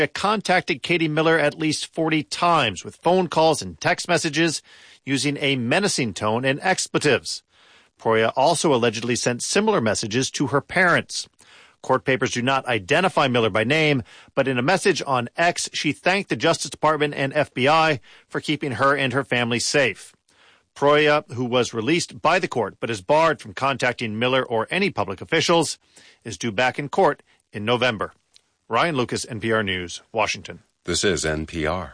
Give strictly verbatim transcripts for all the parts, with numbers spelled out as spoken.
contacted Katie Miller at least forty times with phone calls and text messages using a menacing tone and expletives. Proya also allegedly sent similar messages to her parents. Court papers do not identify Miller by name, but in a message on X, she thanked the Justice Department and F B I for keeping her and her family safe. Proya, who was released by the court but is barred from contacting Miller or any public officials, is due back in court in November. Ryan Lucas, N P R News, Washington. This is N P R.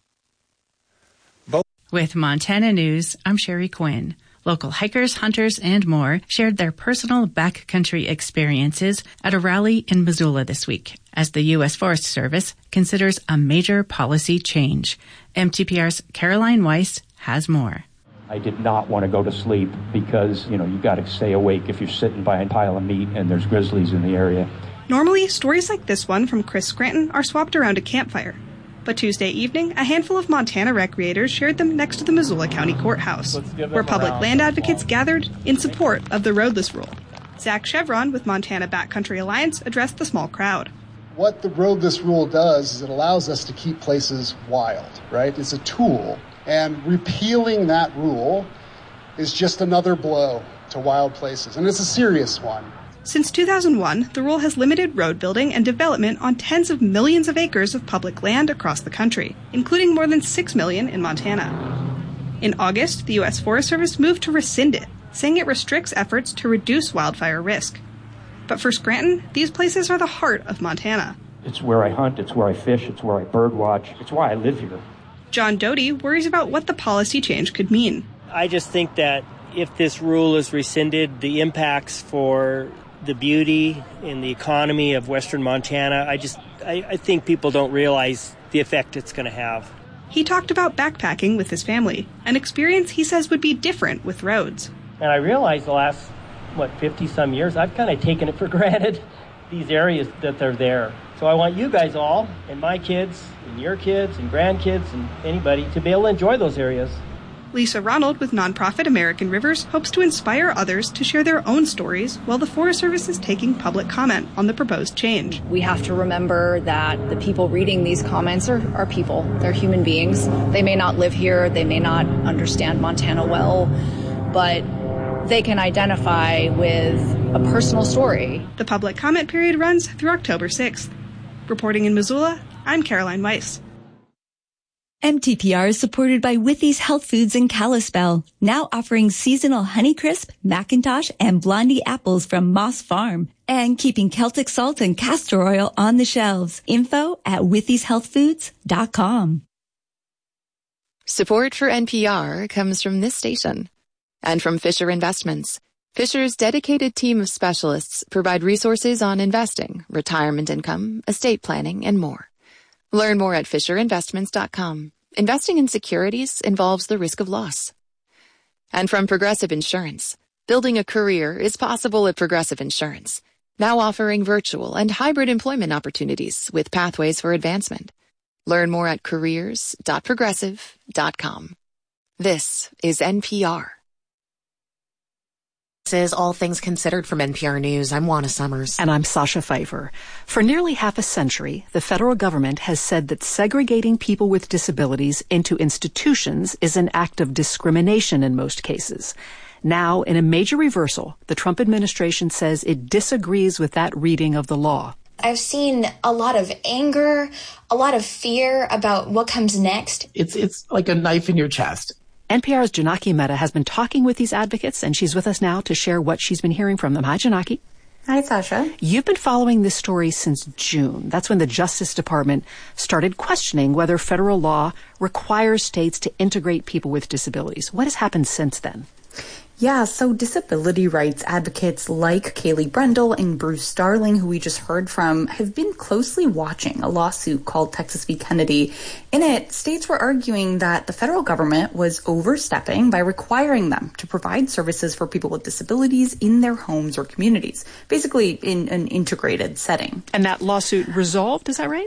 With Montana News, I'm Sherry Quinn. Local hikers, hunters, and more shared their personal backcountry experiences at a rally in Missoula this week as the U S Forest Service considers a major policy change. M T P R's Caroline Weiss has more. I did not want to go to sleep because, you know, you got to stay awake if you're sitting by a pile of meat and there's grizzlies in the area. Normally, stories like this one from Chris Scranton are swapped around a campfire. But Tuesday evening, a handful of Montana recreators shared them next to the Missoula County Courthouse, where public land advocates gathered in support of the roadless rule. Zach Chevron with Montana Backcountry Alliance addressed the small crowd. What the roadless rule does is it allows us to keep places wild, right? It's a tool. And repealing that rule is just another blow to wild places. And it's a serious one. Since two thousand one, the rule has limited road building and development on tens of millions of acres of public land across the country, including more than six million in Montana. In August, the U S Forest Service moved to rescind it, saying it restricts efforts to reduce wildfire risk. But for Scranton, these places are the heart of Montana. It's where I hunt, it's where I fish, it's where I bird watch, it's why I live here. John Doty worries about what the policy change could mean. I just think that if this rule is rescinded, the impacts for the beauty and the economy of Western Montana, I just, I, I think people don't realize the effect it's going to have. He talked about backpacking with his family, an experience he says would be different with roads. And I realized the last, what, fifty-some years, I've kind of taken it for granted, these areas that they're there. So I want you guys all, and my kids, and your kids, and grandkids, and anybody, to be able to enjoy those areas. Lisa Ronald with nonprofit American Rivers hopes to inspire others to share their own stories while the Forest Service is taking public comment on the proposed change. We have to remember that the people reading these comments are, are people. They're human beings. They may not live here. They may not understand Montana well, but they can identify with a personal story. The public comment period runs through October sixth. Reporting in Missoula, I'm Caroline Weiss. M T P R is supported by Withy's Health Foods in Kalispell, now offering seasonal Honeycrisp, McIntosh, and Blondie apples from Moss Farm, and keeping Celtic salt and castor oil on the shelves. Info at withys health foods dot com. Support for N P R comes from this station and from Fisher Investments. Fisher's dedicated team of specialists provide resources on investing, retirement income, estate planning, and more. Learn more at fisher investments dot com. Investing in securities involves the risk of loss. And from Progressive Insurance. Building a career is possible at Progressive Insurance, now offering virtual and hybrid employment opportunities with pathways for advancement. Learn more at careers dot progressive dot com. This is N P R. This is All Things Considered from N P R News. I'm Juana Summers. And I'm Sasha Pfeiffer. For nearly half a century, the federal government has said that segregating people with disabilities into institutions is an act of discrimination in most cases. Now, in a major reversal, the Trump administration says it disagrees with that reading of the law. I've seen a lot of anger, a lot of fear about what comes next. It's it's like a knife in your chest. N P R's Janaki Mehta has been talking with these advocates, and she's with us now to share what she's been hearing from them. Hi, Janaki. Hi, Sasha. You've been following this story since June. That's when the Justice Department started questioning whether federal law requires states to integrate people with disabilities. What has happened since then? Yeah, so disability rights advocates like Kaylee Brendel and Bruce Starling, who we just heard from, have been closely watching a lawsuit called Texas v. Kennedy. In it, states were arguing that the federal government was overstepping by requiring them to provide services for people with disabilities in their homes or communities, basically in an integrated setting. And that lawsuit resolved, is that right?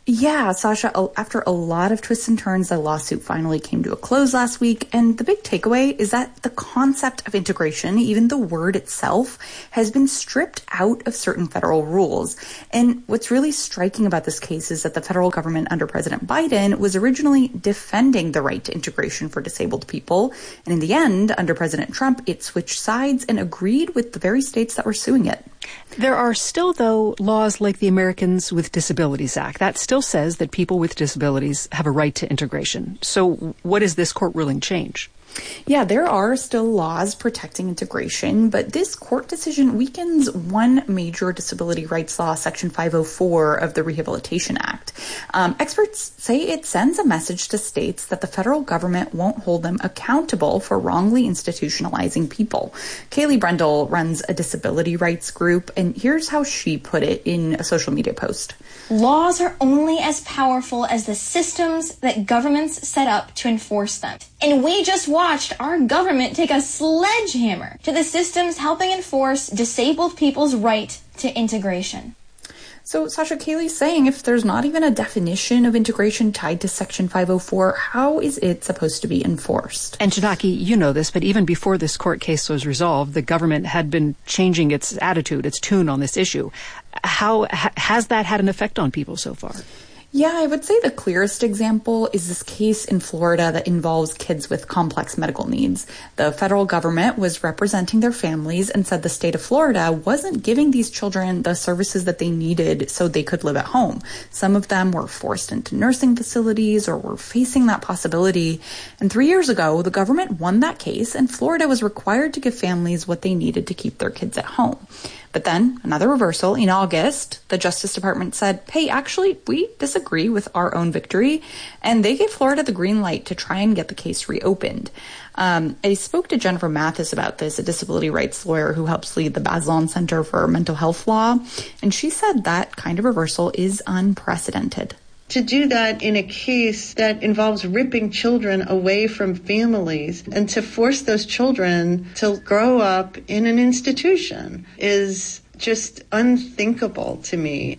Yeah, Sasha, after a lot of twists and turns, the lawsuit finally came to a close last week. And the big takeaway is that the concept of integration, even the word itself, has been stripped out of certain federal rules. And what's really striking about this case is that the federal government under President Biden was originally defending the right to integration for disabled people. And in the end, under President Trump, it switched sides and agreed with the very states that were suing it. There are still, though, laws like the Americans with Disabilities Act. That still says that people with disabilities have a right to integration. So what does this court ruling change? Yeah, there are still laws protecting integration, but this court decision weakens one major disability rights law, Section five oh four of the Rehabilitation Act. Um, experts say it sends a message to states that the federal government won't hold them accountable for wrongly institutionalizing people. Kaylee Brendel runs a disability rights group, and here's how she put it in a social media post. Laws are only as powerful as the systems that governments set up to enforce them. And we just watched our government take a sledgehammer to the systems helping enforce disabled people's right to integration. So, Sasha, Kaylee's saying if there's not even a definition of integration tied to Section five oh four, how is it supposed to be enforced? And Janaki, you know this, but even before this court case was resolved, the government had been changing its attitude, its tune on this issue. How ha- has that had an effect on people so far? Yeah, I would say the clearest example is this case in Florida that involves kids with complex medical needs. The federal government was representing their families and said the state of Florida wasn't giving these children the services that they needed so they could live at home. Some of them were forced into nursing facilities or were facing that possibility. And three years ago, the government won that case, and Florida was required to give families what they needed to keep their kids at home. But then, another reversal. In August, the Justice Department said, hey, actually, we disagree with our own victory. And they gave Florida the green light to try and get the case reopened. Um, I spoke to Jennifer Mathis about this, a disability rights lawyer who helps lead the Bazelon Center for Mental Health Law. And she said that kind of reversal is unprecedented. To do that in a case that involves ripping children away from families and to force those children to grow up in an institution is just unthinkable to me.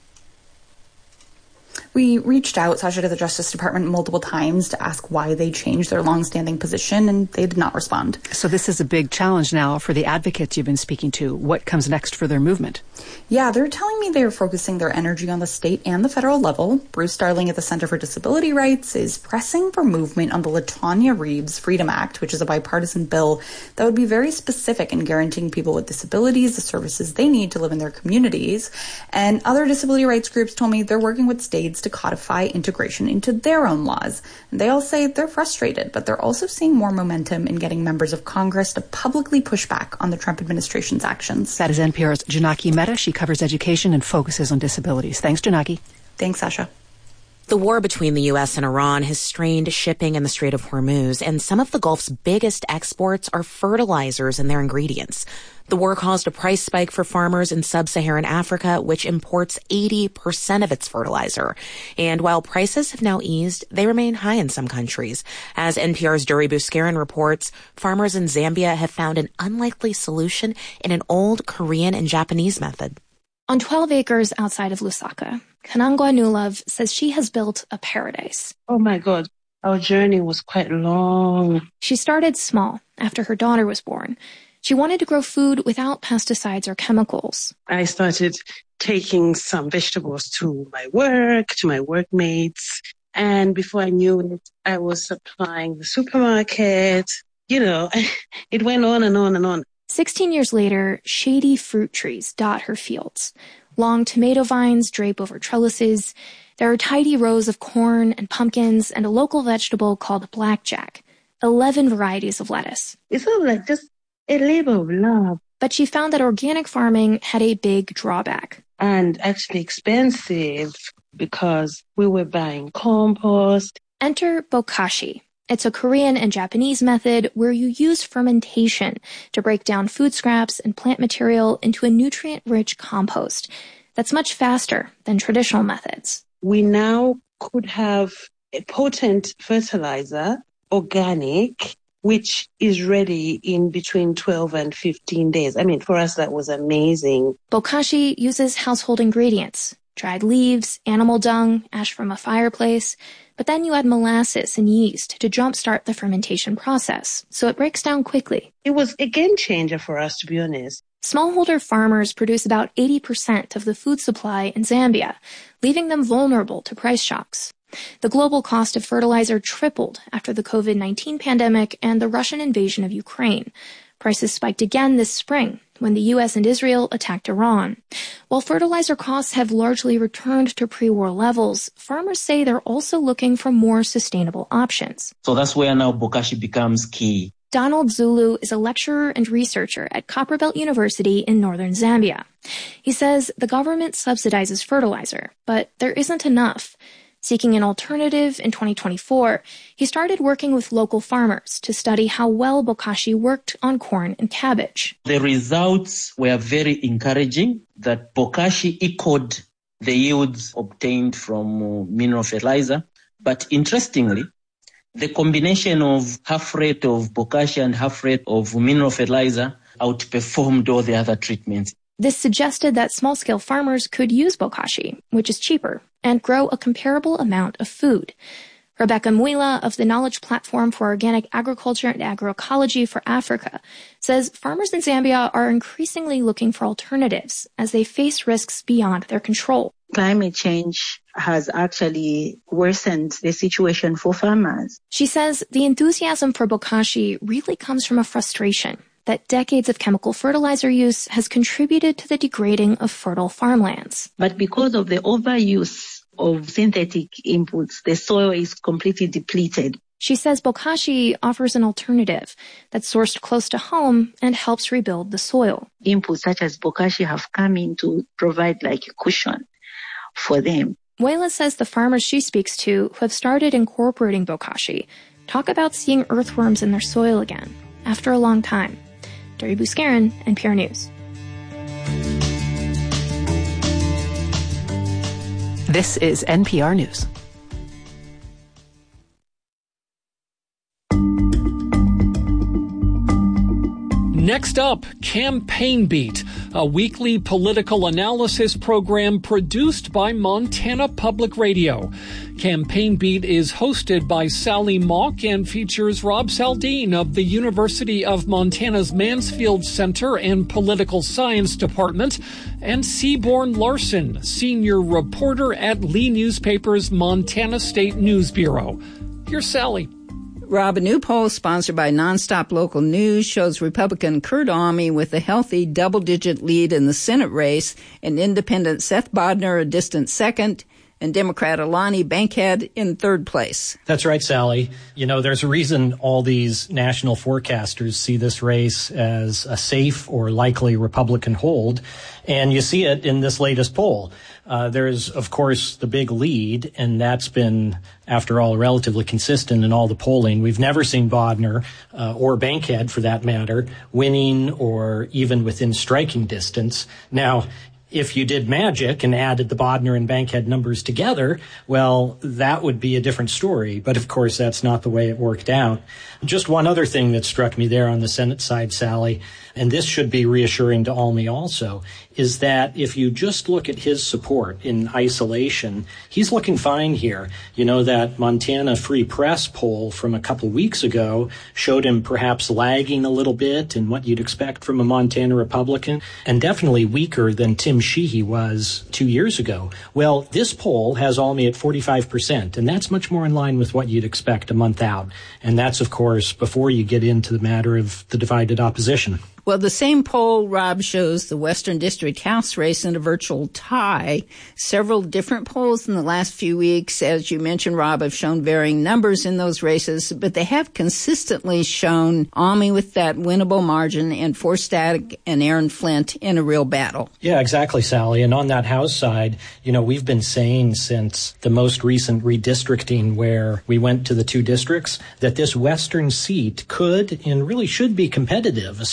We reached out, Sasha, to the Justice Department multiple times to ask why they changed their longstanding position, and they did not respond. So this is a big challenge now for the advocates you've been speaking to. What comes next for their movement? Yeah, they're telling me they're focusing their energy on the state and the federal level. Bruce Starling at the Center for Disability Rights is pressing for movement on the LaTonya Reeves Freedom Act, which is a bipartisan bill that would be very specific in guaranteeing people with disabilities the services they need to live in their communities. And other disability rights groups told me they're working with states to codify integration into their own laws. And they all say they're frustrated, but they're also seeing more momentum in getting members of Congress to publicly push back on the Trump administration's actions. That is N P R's Janaki Mehta. She covers education and focuses on disabilities. Thanks, Janaki. Thanks, Sasha. The war between the U S and Iran has strained shipping in the Strait of Hormuz, and some of the Gulf's biggest exports are fertilizers and their ingredients. The war caused a price spike for farmers in sub-Saharan Africa, which imports eighty percent of its fertilizer. And while prices have now eased, they remain high in some countries. As N P R's Duri Buskaran reports, farmers in Zambia have found an unlikely solution in an old Korean and Japanese method. On twelve acres outside of Lusaka, Kanangwa Nulov says she has built a paradise. Oh my God, our journey was quite long. She started small after her daughter was born. She wanted to grow food without pesticides or chemicals. I started taking some vegetables to my work, to my workmates. And before I knew it, I was supplying the supermarket. You know, it went on and on and on. Sixteen years later, shady fruit trees dot her fields. Long tomato vines drape over trellises. There are tidy rows of corn and pumpkins and a local vegetable called blackjack. Eleven varieties of lettuce. It's sort of like just a labor of love. But she found that organic farming had a big drawback. And actually expensive because we were buying compost. Enter bokashi. It's a Korean and Japanese method where you use fermentation to break down food scraps and plant material into a nutrient-rich compost that's much faster than traditional methods. We now could have a potent fertilizer, organic, which is ready in between twelve and fifteen days. I mean, for us, that was amazing. Bokashi uses household ingredients, dried leaves, animal dung, ash from a fireplace. But then you add molasses and yeast to jumpstart the fermentation process, so it breaks down quickly. It was a game changer for us, to be honest. Smallholder farmers produce about eighty percent of the food supply in Zambia, leaving them vulnerable to price shocks. The global cost of fertilizer tripled after the covid nineteen pandemic and the Russian invasion of Ukraine. Prices spiked again this spring when the U S and Israel attacked Iran. While fertilizer costs have largely returned to pre-war levels, farmers say they're also looking for more sustainable options. So that's where now Bokashi becomes key. Donald Zulu is a lecturer and researcher at Copperbelt University in northern Zambia. He says the government subsidizes fertilizer, but there isn't enough. Seeking an alternative in twenty twenty-four, he started working with local farmers to study how well Bokashi worked on corn and cabbage. The results were very encouraging that Bokashi echoed the yields obtained from mineral fertilizer. But interestingly, the combination of half rate of Bokashi and half rate of mineral fertilizer outperformed all the other treatments. This suggested that small-scale farmers could use Bokashi, which is cheaper, and grow a comparable amount of food. Rebecca Mwila of the Knowledge Platform for Organic Agriculture and Agroecology for Africa says farmers in Zambia are increasingly looking for alternatives as they face risks beyond their control. Climate change has actually worsened the situation for farmers. She says the enthusiasm for Bokashi really comes from a frustration that decades of chemical fertilizer use has contributed to the degrading of fertile farmlands. But because of the overuse of synthetic inputs, the soil is completely depleted. She says Bokashi offers an alternative that's sourced close to home and helps rebuild the soil. Inputs such as Bokashi have come in to provide like a cushion for them. Wayla says the farmers she speaks to who have started incorporating Bokashi talk about seeing earthworms in their soil again after a long time. Duri Buscarin, N P R News. This is N P R News. Next up, Campaign Beat, a weekly political analysis program produced by Montana Public Radio. Campaign Beat is hosted by Sally Mock and features Rob Saldin of the University of Montana's Mansfield Center and Political Science Department, and Seaborn Larson, senior reporter at Lee Newspaper's Montana State News Bureau. Here's Sally. Rob, a new poll sponsored by Nonstop Local News shows Republican Kurt Alme with a healthy double-digit lead in the Senate race, and independent Seth Bodner a distant second, and Democrat Alani Bankhead in third place. That's right, Sally. You know, there's a reason all these national forecasters see this race as a safe or likely Republican hold, and you see it in this latest poll. Uh, there's, of course, the big lead, and that's been, after all, relatively consistent in all the polling. We've never seen Bodner, uh, or Bankhead, for that matter, winning or even within striking distance. Now, if you did magic and added the Bodner and Bankhead numbers together, well, that would be a different story. But, of course, that's not the way it worked out. Just one other thing that struck me there on the Senate side, Sally, and this should be reassuring to Alme also, is that if you just look at his support in isolation, he's looking fine here. You know, that Montana Free Press poll from a couple weeks ago showed him perhaps lagging a little bit in what you'd expect from a Montana Republican, and definitely weaker than Tim Sheehy was two years ago. Well, this poll has Alme at forty-five percent, and that's much more in line with what you'd expect a month out. And that's, of course, before you get into the matter of the divided opposition. Well, the same poll, Rob, shows the Western District House race in a virtual tie. Several different polls in the last few weeks, as you mentioned, Rob, have shown varying numbers in those races, but they have consistently shown Alme with that winnable margin and Forstack and Aaron Flint in a real battle. Yeah, exactly, Sally. And on that House side, you know, we've been saying since the most recent redistricting where we went to the two districts that this Western seat could and really should be competitive, especially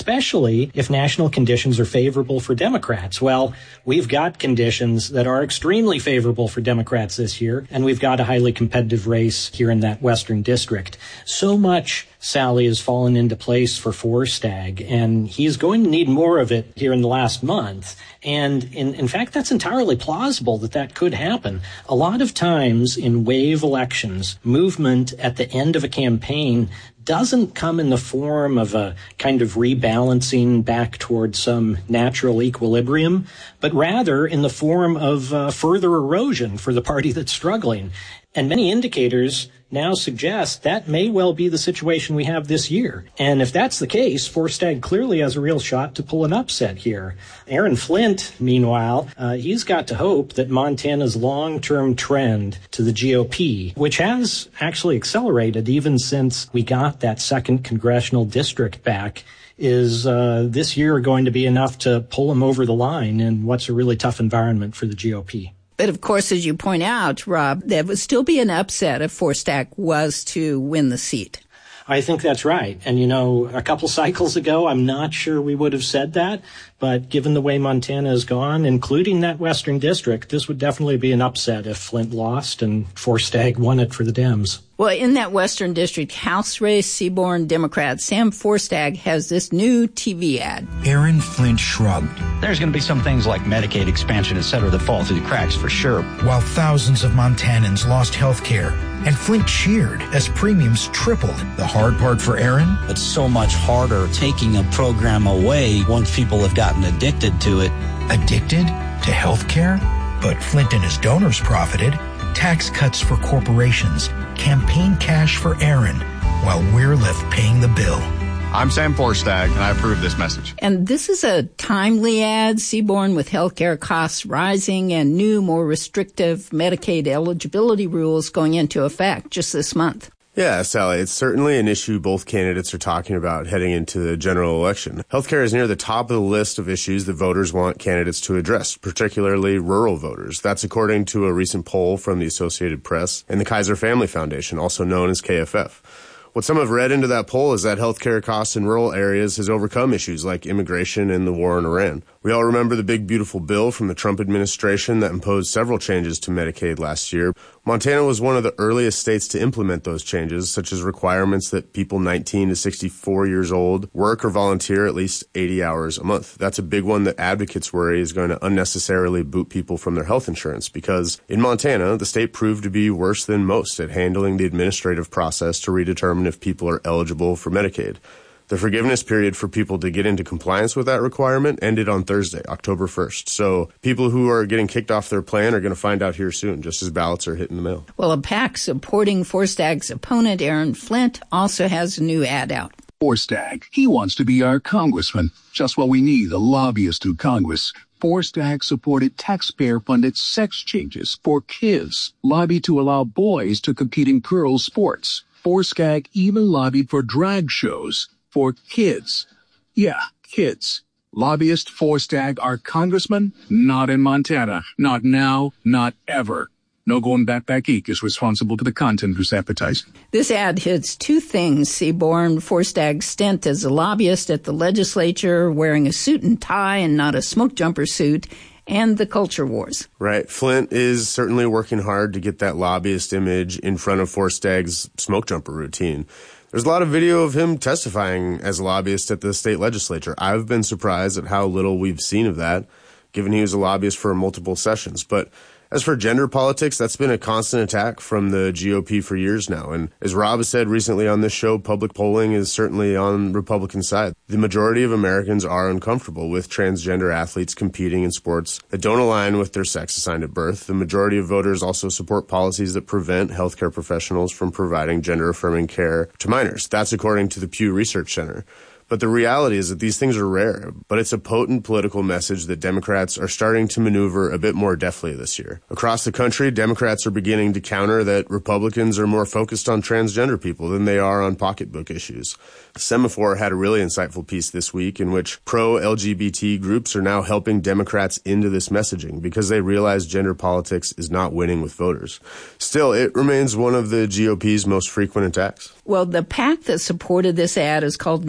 especially if national conditions are favorable for Democrats. Well, we've got conditions that are extremely favorable for Democrats this year, and we've got a highly competitive race here in that Western District. So much, Sally, has fallen into place for Forstag, and he's going to need more of it here in the last month. And in, in fact, that's entirely plausible that that could happen. A lot of times in wave elections, movement at the end of a campaign doesn't come in the form of a kind of rebalancing back towards some natural equilibrium, but rather in the form of uh, further erosion for the party that's struggling. And many indicators now suggest that may well be the situation we have this year. And if that's the case, Forstag clearly has a real shot to pull an upset here. Aaron Flint, meanwhile, uh, he's got to hope that Montana's long-term trend to the G O P, which has actually accelerated even since we got that second congressional district back, is uh, this year going to be enough to pull him over the line in what's a really tough environment for the G O P. But of course, as you point out, Rob, there would still be an upset if Forstag was to win the seat. I think that's right. And, you know, a couple cycles ago, I'm not sure we would have said that. But given the way Montana has gone, including that Western District, this would definitely be an upset if Flint lost and Forstag won it for the Dems. Well, in that Western District House race, Seaborn Democrat Sam Forstag has this new T V ad. Aaron Flint shrugged. There's going to be some things like Medicaid expansion, et cetera, that fall through the cracks for sure. While thousands of Montanans lost health care, and Flint cheered as premiums tripled. The hard part for Aaron? It's so much harder taking a program away once people have gotten addicted to it. Addicted to health care? But Flint and his donors profited. Tax cuts for corporations, campaign cash for Aaron, while we're left paying the bill. I'm Sam Forstag, and I approve this message. And this is a timely ad, Seaborn, with healthcare costs rising and new, more restrictive Medicaid eligibility rules going into effect just this month. Yeah, Sally, it's certainly an issue both candidates are talking about heading into the general election. Healthcare is near the top of the list of issues that voters want candidates to address, particularly rural voters. That's according to a recent poll from the Associated Press and the Kaiser Family Foundation, also known as K F F. What some have read into that poll is that healthcare costs in rural areas has overcome issues like immigration and the war in Iran. We all remember the big, beautiful bill from the Trump administration that imposed several changes to Medicaid last year. Montana was one of the earliest states to implement those changes, such as requirements that people nineteen to sixty-four years old work or volunteer at least eighty hours a month. That's a big one that advocates worry is going to unnecessarily boot people from their health insurance because in Montana, the state proved to be worse than most at handling the administrative process to redetermine if people are eligible for Medicaid. The forgiveness period for people to get into compliance with that requirement ended on Thursday, October first. So people who are getting kicked off their plan are going to find out here soon, just as ballots are hitting the mail. Well, a PAC supporting Forstag's opponent, Aaron Flint, also has a new ad out. Forstag, he wants to be our congressman. Just what we need, a lobbyist through Congress. Forstag supported taxpayer-funded sex changes for kids, lobbied to allow boys to compete in girls' sports. Forstag even lobbied for drag shows for kids. Yeah, kids. Lobbyist Forstag, our congressman? Not in Montana. Not now, not ever. No going back back Incorporated is responsible for the content of this advertising. This ad hits two things, Seaborn. Forstag's stint as a lobbyist at the legislature, wearing a suit and tie and not a smoke jumper suit, and the culture wars. Right. Flint is certainly working hard to get that lobbyist image in front of Forstag's smoke jumper routine. There's a lot of video of him testifying as a lobbyist at the state legislature. I've been surprised at how little we've seen of that, given he was a lobbyist for multiple sessions. But as for gender politics, that's been a constant attack from the G O P for years now. And as Rob has said recently on this show, public polling is certainly on the Republican side. The majority of Americans are uncomfortable with transgender athletes competing in sports that don't align with their sex assigned at birth. The majority of voters also support policies that prevent healthcare professionals from providing gender-affirming care to minors. That's according to the Pew Research Center. But the reality is that these things are rare, but it's a potent political message that Democrats are starting to maneuver a bit more deftly this year. Across the country, Democrats are beginning to counter that Republicans are more focused on transgender people than they are on pocketbook issues. Semaphore had a really insightful piece this week in which pro-L G B T groups are now helping Democrats into this messaging because they realize gender politics is not winning with voters. Still, it remains one of the G O P's most frequent attacks. Well, the PAC that supported this ad is called No Go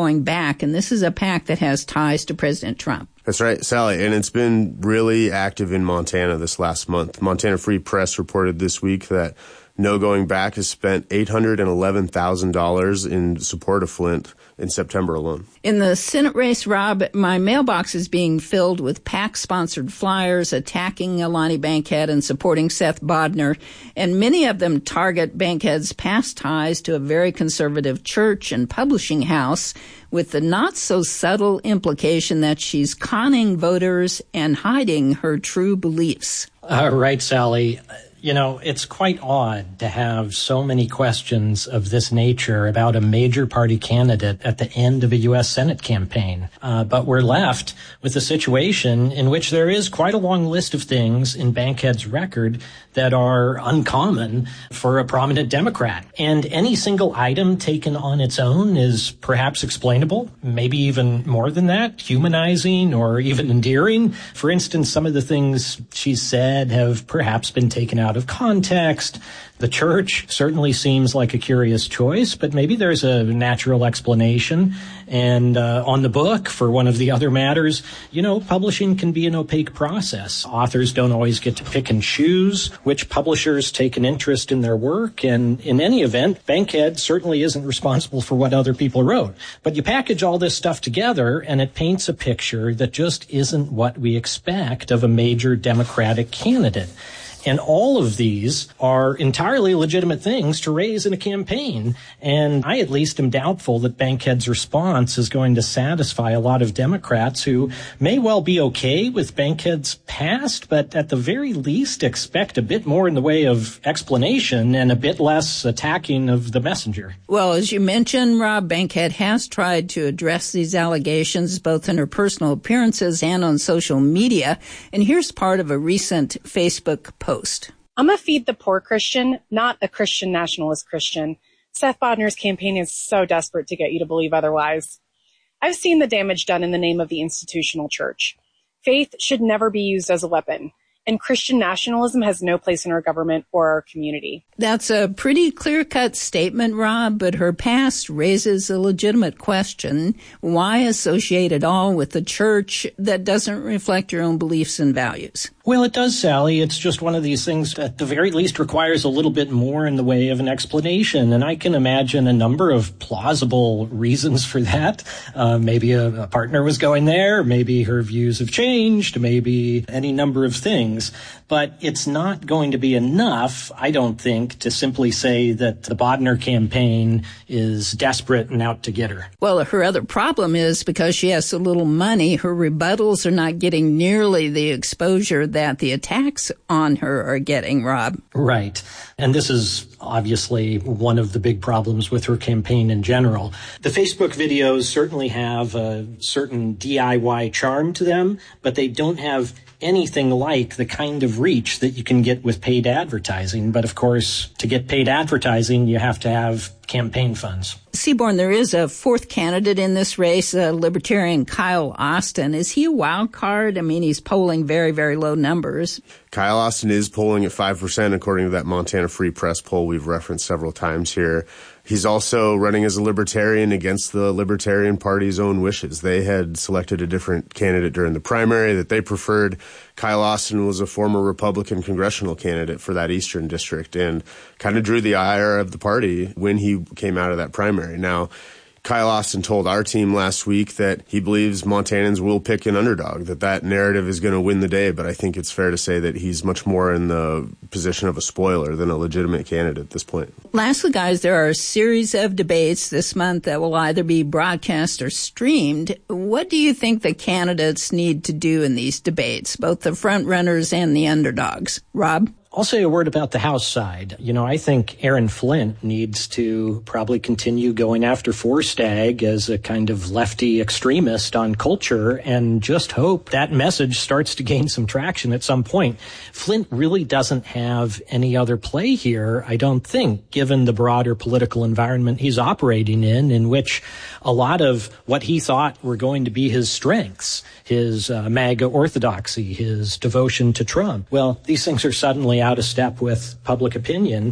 Going Back, and this is a PAC that has ties to President Trump. That's right, Sally, and it's been really active in Montana this last month. Montana Free Press reported this week that No Going Back has spent eight hundred eleven thousand dollars in support of Flint in September alone. In the Senate race, Rob, my mailbox is being filled with PAC-sponsored flyers attacking Alani Bankhead and supporting Seth Bodner, and many of them target Bankhead's past ties to a very conservative church and publishing house, with the not-so-subtle implication that she's conning voters and hiding her true beliefs. Uh, right, Sally. You know, it's quite odd to have so many questions of this nature about a major party candidate at the end of a U S Senate campaign. Uh, but we're left with a situation in which there is quite a long list of things in Bankhead's record that are uncommon for a prominent Democrat. And any single item taken on its own is perhaps explainable, maybe even more than that, humanizing or even endearing. For instance, some of the things she said have perhaps been taken out of context. The church certainly seems like a curious choice, but maybe there's a natural explanation. And uh, on the book, for one of the other matters, you know, publishing can be an opaque process. Authors don't always get to pick and choose which publishers take an interest in their work. And in any event, Bankhead certainly isn't responsible for what other people wrote. But you package all this stuff together, and it paints a picture that just isn't what we expect of a major Democratic candidate. And all of these are entirely legitimate things to raise in a campaign. And I at least am doubtful that Bankhead's response is going to satisfy a lot of Democrats who may well be okay with Bankhead's past, but at the very least expect a bit more in the way of explanation and a bit less attacking of the messenger. Well, as you mentioned, Rob, Bankhead has tried to address these allegations both in her personal appearances and on social media. And here's part of a recent Facebook post. I'm a Feed the Poor Christian, not a Christian nationalist Christian. Seth Bodner's campaign is so desperate to get you to believe otherwise. I've seen the damage done in the name of the institutional church. Faith should never be used as a weapon, and Christian nationalism has no place in our government or our community. That's a pretty clear-cut statement, Rob, but her past raises a legitimate question. Why associate it all with the church that doesn't reflect your own beliefs and values? Well, it does, Sally. It's just one of these things that at the very least requires a little bit more in the way of an explanation. And I can imagine a number of plausible reasons for that. Uh, maybe a, a partner was going there. Maybe her views have changed. Maybe any number of things. But it's not going to be enough, I don't think, to simply say that the Bodner campaign is desperate and out to get her. Well, her other problem is because she has so little money, her rebuttals are not getting nearly the exposure that the attacks on her are getting, Rob. Right. And this is obviously one of the big problems with her campaign in general. The Facebook videos certainly have a certain D I Y charm to them, but they don't have anything like the kind of reach that you can get with paid advertising. But of course, to get paid advertising, you have to have campaign funds. Seaborn, there is a fourth candidate in this race, uh, Libertarian Kyle Austin. Is he a wild card? I mean, he's polling very, very low numbers. Kyle Austin is polling at five percent, according to that Montana Free Press poll we've referenced several times here. He's also running as a libertarian against the Libertarian Party's own wishes. They had selected a different candidate during the primary that they preferred. Kyle Austin was a former Republican congressional candidate for that Eastern district and kind of drew the ire of the party when he came out of that primary. Now, Kyle Austin told our team last week that he believes Montanans will pick an underdog, that that narrative is going to win the day, but I think it's fair to say that he's much more in the position of a spoiler than a legitimate candidate at this point. Lastly, guys, there are a series of debates this month that will either be broadcast or streamed. What do you think the candidates need to do in these debates, both the front runners and the underdogs? Rob? I'll say a word about the House side. You know, I think Aaron Flint needs to probably continue going after Forstag as a kind of lefty extremist on culture and just hope that message starts to gain some traction at some point. Flint really doesn't have any other play here, I don't think, given the broader political environment he's operating in, in which a lot of what he thought were going to be his strengths, his uh, MAGA orthodoxy, his devotion to Trump, well, these things are suddenly out of step with public opinion.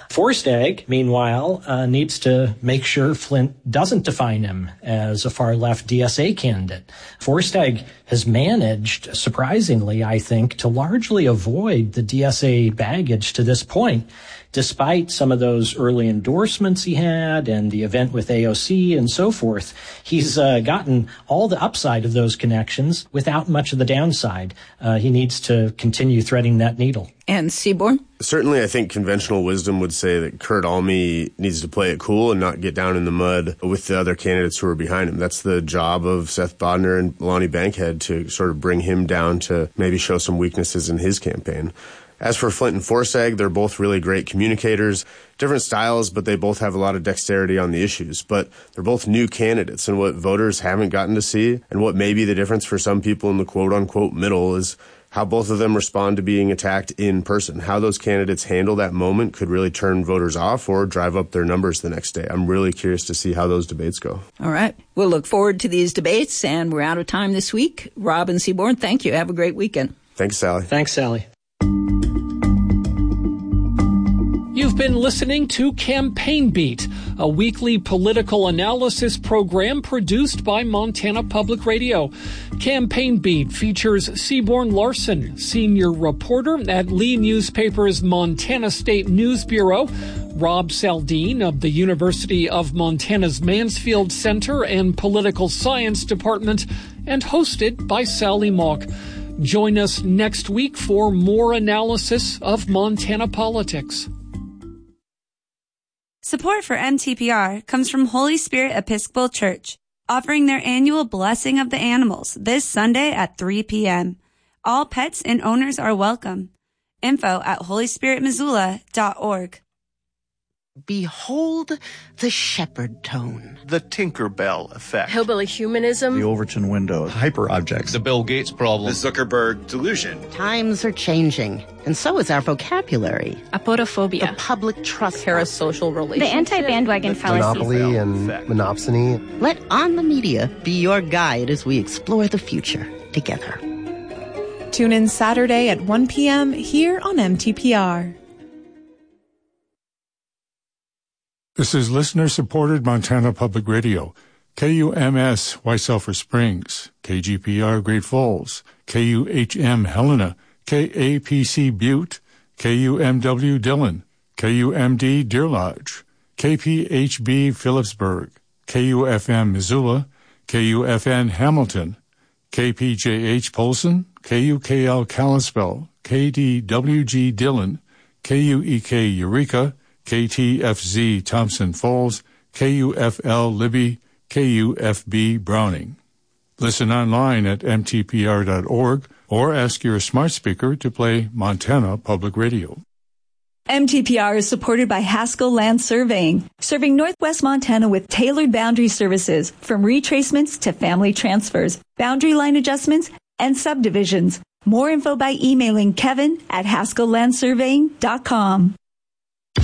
Forsdag, meanwhile, uh, needs to make sure Flint doesn't define him as a far-left D S A candidate. Forsdag has managed, surprisingly, I think, to largely avoid the D S A baggage to this point, despite some of those early endorsements he had and the event with A O C and so forth. He's uh, gotten all the upside of those connections without much of the downside. Uh, he needs to continue threading that needle. And Seaborn? Certainly, I think conventional wisdom would say that Kurt Alme needs to play it cool and not get down in the mud with the other candidates who are behind him. That's the job of Seth Bodnar and Lonnie Bankhead, to sort of bring him down to maybe show some weaknesses in his campaign. As for Flint and Forsag, they're both really great communicators, different styles, but they both have a lot of dexterity on the issues. But they're both new candidates, and what voters haven't gotten to see, and what may be the difference for some people in the quote-unquote middle, is how both of them respond to being attacked in person. How those candidates handle that moment could really turn voters off or drive up their numbers the next day. I'm really curious to see how those debates go. All right. We'll look forward to these debates, and we're out of time this week. Rob and Seaborn, thank you. Have a great weekend. Thanks, Sally. Thanks, Sally. You've been listening to Campaign Beat, a weekly political analysis program produced by Montana Public Radio. Campaign Beat features Seaborn Larson, senior reporter at Lee Newspaper's Montana State News Bureau, Rob Saldin of the University of Montana's Mansfield Center and Political Science Department, and hosted by Sally Mock. Join us next week for more analysis of Montana politics. Support for M T P R comes from Holy Spirit Episcopal Church, offering their annual Blessing of the Animals this Sunday at three p.m. All pets and owners are welcome. Info at holy spirit missoula dot org. Behold the shepherd tone. The Tinkerbell effect. Hillbilly humanism. The Overton window. Hyperobjects. The Bill Gates problem. The Zuckerberg delusion. Times are changing, and so is our vocabulary. Apodophobia. The public trust. Parasocial relationship. The anti-bandwagon fallacy. Monopoly and monopsony. Let On the Media be your guide as we explore the future together. Tune in Saturday at one p.m. here on M T P R. This is listener-supported Montana Public Radio, K U M S White Springs, K G P R Great Falls, K U H M Helena, K A P C Butte, K U M W Dillon, K U M D Deer Lodge, K P H B Phillipsburg, K U F M Missoula, K U F N Hamilton, K P J H Polson, K U K L Kalispell, K D W G Dillon, K U E K Eureka, K T F Z Thompson Falls, K U F L Libby, K U F B Browning. Listen online at m t p r dot org or ask your smart speaker to play Montana Public Radio. M T P R is supported by Haskell Land Surveying, serving Northwest Montana with tailored boundary services from retracements to family transfers, boundary line adjustments, and subdivisions. More info by emailing Kevin at haskell land surveying dot com.